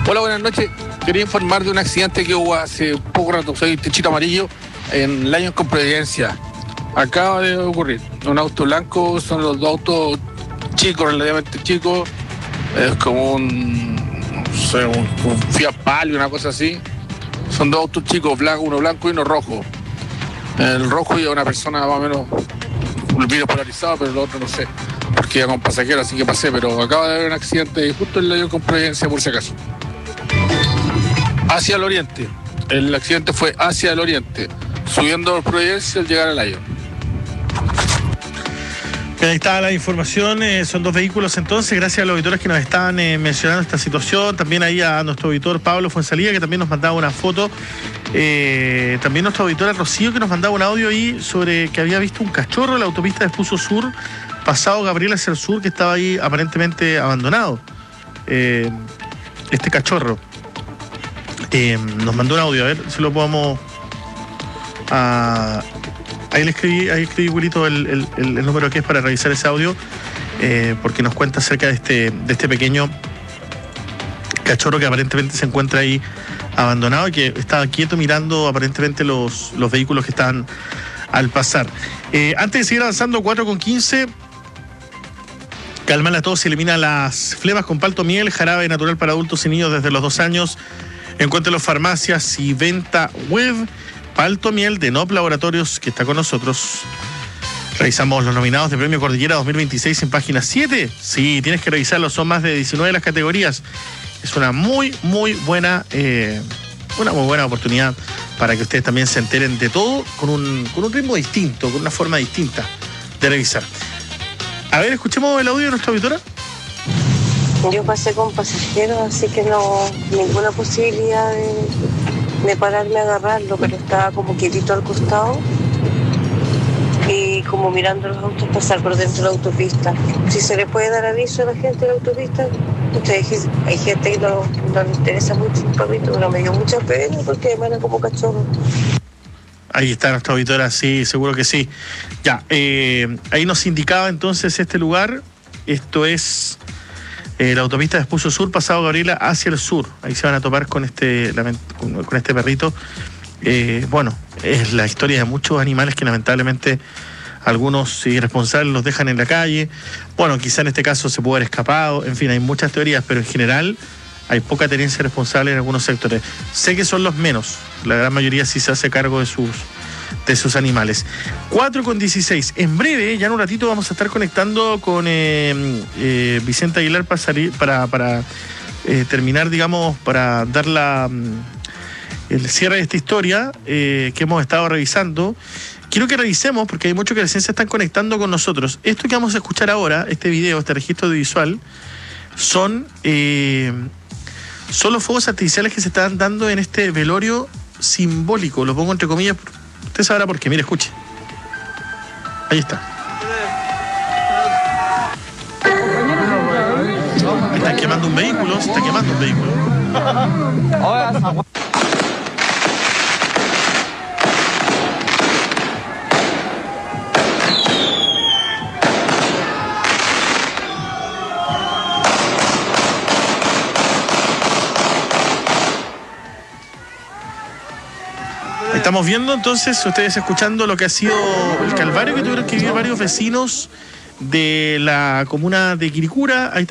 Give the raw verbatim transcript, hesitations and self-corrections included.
Hola, buenas noches. Quería informar de un accidente que hubo hace poco rato, soy Techito Amarillo, en Laños con Providencia. Acaba de ocurrir. Un auto blanco, son los dos autos chicos, relativamente chicos. Es como un, no sé, un, un Fiat Palio, una cosa así. Son dos autos chicos, blanco, uno blanco y uno rojo. El rojo lleva una persona más o menos, un vidrio polarizado, pero el otro no sé, porque iba con pasajero, así que pasé, pero acaba de haber un accidente justo en Laños con Providencia, por si acaso. Hacia el oriente. El accidente fue hacia el oriente, subiendo por Providencia al llegar al Lyon. Ahí está la información, eh, son dos vehículos entonces, gracias a los auditores que nos estaban eh, mencionando esta situación, también ahí a nuestro auditor Pablo Fuenzalía, que también nos mandaba una foto, eh, también nuestra auditora Rocío, que nos mandaba un audio ahí sobre que había visto un cachorro en la autopista de Espuzo Sur, pasado Gabriel hacia el sur, que estaba ahí aparentemente abandonado, eh, este cachorro. Eh, nos mandó un audio, a ver si lo podemos... A, ahí le escribí, ahí escribí, Wilito, el, el, el, el número que es para revisar ese audio, eh, porque nos cuenta acerca de este, de este pequeño cachorro que aparentemente se encuentra ahí abandonado y que estaba quieto mirando aparentemente los, los vehículos que están al pasar. Eh, antes de seguir avanzando, cuatro con quince... Calma la tos y elimina las flemas con palto miel, jarabe natural para adultos y niños desde los dos años. Encuentre las farmacias y venta web. Palto miel de N O P Laboratorios, que está con nosotros. Revisamos los nominados de Premio Cordillera dos mil veintiséis en página siete. Sí, tienes que revisarlos, son más de diecinueve las categorías. Es una muy, muy buena, eh, una muy buena oportunidad para que ustedes también se enteren de todo con un, con un ritmo distinto, con una forma distinta de revisar. A ver, escuchemos el audio de nuestra auditora. Yo pasé con pasajeros, así que no, ninguna posibilidad de, de pararme a agarrarlo, pero estaba como quietito al costado y como mirando los autos pasar por dentro de la autopista. Si se le puede dar aviso a la gente de la autopista, ustedes, hay gente que no, no le interesa mucho un perrito, pero me dio mucha pena porque me van como cachorro. Ahí está nuestra auditora, sí, seguro que sí. Ya, eh, ahí nos indicaba entonces este lugar. Esto es eh, la autopista de Espuzo Sur, pasado Gabriela, hacia el sur. Ahí se van a topar con este, con este perrito. Eh, bueno, es la historia de muchos animales que lamentablemente algunos irresponsables los dejan en la calle. Bueno, quizá en este caso se puede haber escapado. En fin, hay muchas teorías, pero en general hay poca tenencia responsable en algunos sectores. Sé que son los menos. La gran mayoría sí se hace cargo de sus, de sus animales. cuatro con dieciséis. En breve, ya en un ratito, vamos a estar conectando con eh, eh, Vicente Aguilar para, salir, para, para eh, terminar, digamos, para dar la, el cierre de esta historia eh, que hemos estado revisando. Quiero que revisemos, porque hay muchos que recién se están conectando con nosotros. Esto que vamos a escuchar ahora, este video, este registro audiovisual, son... Eh, Son los fuegos artificiales que se están dando en este velorio simbólico. Lo pongo entre comillas. Usted sabrá por qué. Mire, escuche. Ahí está. Están quemando un vehículo. Se está quemando un vehículo. Estamos viendo entonces, ustedes escuchando lo que ha sido el calvario que tuvieron que vivir varios vecinos de la comuna de Quilicura. Ahí